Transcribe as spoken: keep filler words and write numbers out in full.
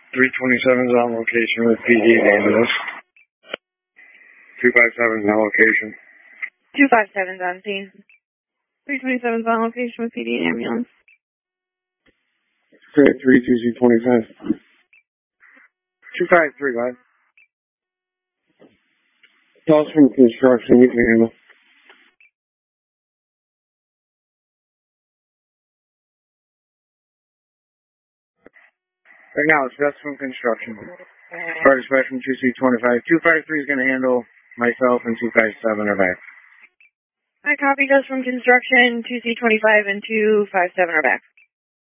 three twenty-seven is on location with P D and ambulance. two fifty-seven is on location. two fifty-seven is on scene. three twenty-seven is on location with P D and ambulance. Okay, three two Z twenty-five. two fifty-three, bud. Calls from construction, you can handle. Right now, it's just from construction. Fire dispatch from two C twenty-five. two fifty-three is going to handle myself, and two fifty-seven are back. I copy just from construction, two C twenty-five and two fifty-seven are back.